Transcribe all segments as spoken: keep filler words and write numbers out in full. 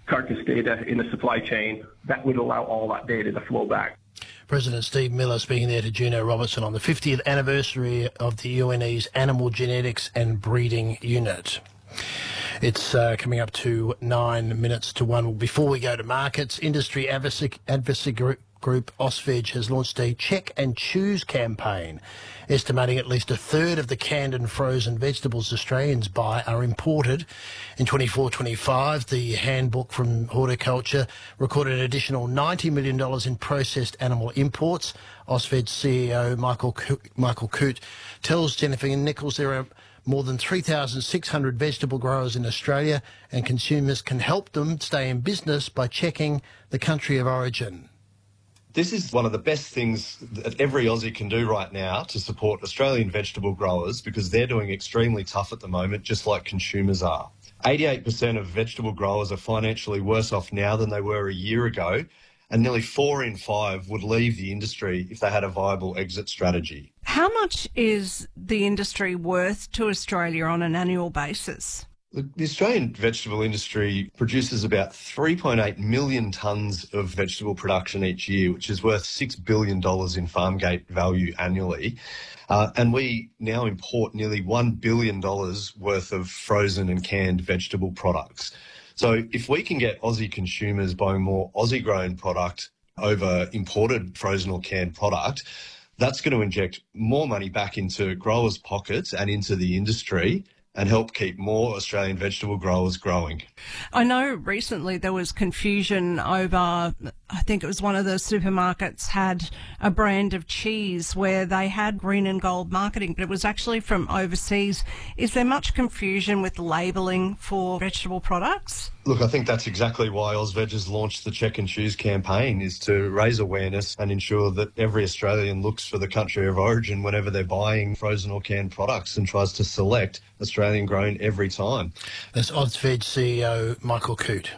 carcass data in the supply chain that would allow all that data to flow back. President Steve Miller speaking there to Juno Robertson on the fiftieth anniversary of the U N E's Animal Genetics and Breeding Unit. It's uh, coming up to nine minutes to one. Before we go to markets, industry advocacy, advocacy group, group Ausveg has launched a check and choose campaign, estimating at least a third of the canned and frozen vegetables Australians buy are imported. In twenty-four twenty-five, the handbook from Horticulture recorded an additional ninety million dollars in processed animal imports. Ausveg C E O Michael Co- Michael Coote tells Jennifer Nichols there are more than three thousand six hundred vegetable growers in Australia, and consumers can help them stay in business by checking the country of origin. This is one of the best things that every Aussie can do right now to support Australian vegetable growers, because they're doing extremely tough at the moment, just like consumers are. eighty-eight percent of vegetable growers are financially worse off now than they were a year ago, and nearly four in five would leave the industry if they had a viable exit strategy. How much is the industry worth to Australia on an annual basis? The Australian vegetable industry produces about three point eight million tonnes of vegetable production each year, which is worth six billion dollars in farm gate value annually. Uh, and we now import nearly one billion dollars worth of frozen and canned vegetable products. So if we can get Aussie consumers buying more Aussie-grown product over imported frozen or canned product, that's going to inject more money back into growers' pockets and into the industry, and help keep more Australian vegetable growers growing. I know recently there was confusion over, I think it was one of the supermarkets had a brand of cheese where they had green and gold marketing, but it was actually from overseas. Is there much confusion with labelling for vegetable products? Look, I think that's exactly why Ausveg has launched the Check and Choose campaign, is to raise awareness and ensure that every Australian looks for the country of origin whenever they're buying frozen or canned products and tries to select Australian grown every time. That's Ausveg C E O Michael Coote.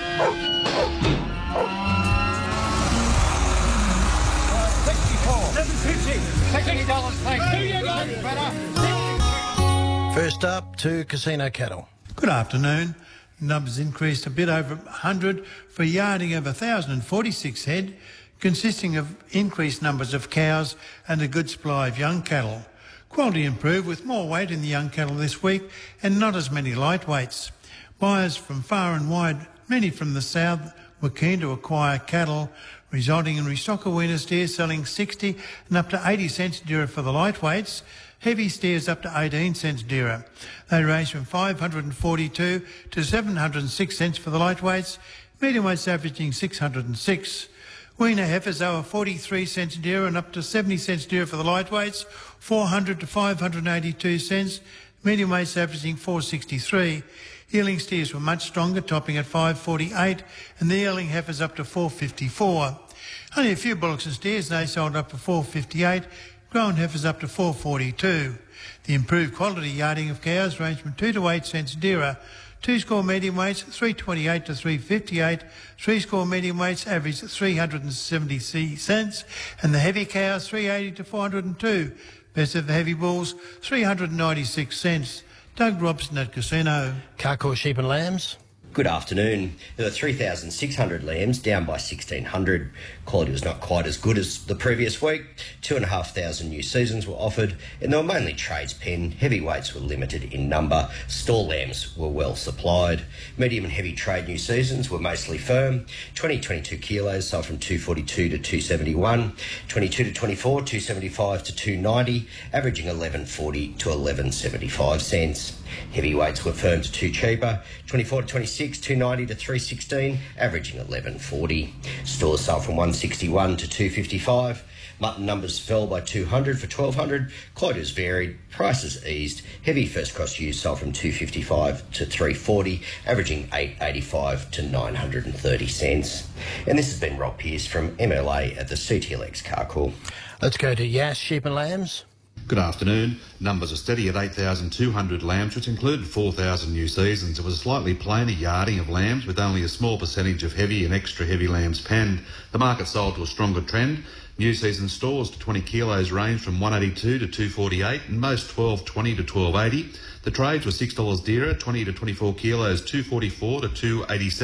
First up, to Casino Cattle. Good afternoon. Numbers increased a bit over one hundred for a yarding of one thousand forty-six head, consisting of increased numbers of cows and a good supply of young cattle. Quality improved with more weight in the young cattle this week and not as many lightweights. Buyers from far and wide, many from the south, were keen to acquire cattle, resulting in restock of weaner steers selling sixty and up to eighty cents dearer for the lightweights. Heavy steers up to eighteen cents dearer. They range from five hundred forty-two to seven hundred six cents for the lightweights, medium weights averaging six hundred six. Weaner heifers are forty-three cents dearer and up to seventy cents dearer for the lightweights, four hundred to five hundred eighty-two cents, medium weights averaging four sixty-three. Yearling steers were much stronger, topping at five forty-eight, and the yearling heifers up to four fifty-four. Only a few bullocks and steers, they sold up to four fifty-eight, grown heifers up to four forty-two. The improved quality yarding of cows range from two to eight cents dearer. Two score medium weights, three twenty-eight to three fifty-eight. Three score medium weights average three hundred seventy cents, and the heavy cows three eighty to four hundred two. Best of the heavy bulls, three hundred ninety-six cents. Doug Robson at Casino. Carcoar Sheep and Lambs. Good afternoon. There were three thousand six hundred lambs, down by sixteen hundred. Quality was not quite as good as the previous week. two thousand five hundred new seasons were offered, and they were mainly trades pen. Heavyweights were limited in number. Store lambs were well supplied. Medium and heavy trade new seasons were mostly firm. twenty twenty-two kilos sold from two forty-two to two seventy-one. twenty-two to twenty-four, two seventy-five to two ninety, averaging eleven forty to eleven seventy-five cents. Heavyweights were firm to two cheaper. twenty-four to twenty-six, two ninety to three sixteen, averaging eleven forty. Stores sold from one sixty-one to two fifty-five. Mutton numbers fell by two hundred for twelve hundred. Quotas varied. Prices eased. Heavy first cross ewes sold from two fifty-five to three forty, averaging eight eighty-five to nine hundred thirty cents. And this has been Rob Pearce from M L A at the C T L X Carcoar. Let's go to Yass Sheep and Lambs. Good afternoon. Numbers are steady at eight thousand two hundred lambs, which included four thousand new seasons. It was a slightly plainer yarding of lambs, with only a small percentage of heavy and extra heavy lambs penned. The market sold to a stronger trend. New season stores to twenty kilos range from one eighty-two to two forty-eight, and most twelve twenty to twelve eighty. The trades were six dollars dearer, twenty to twenty-four kilos, two forty-four to two eighty-seven.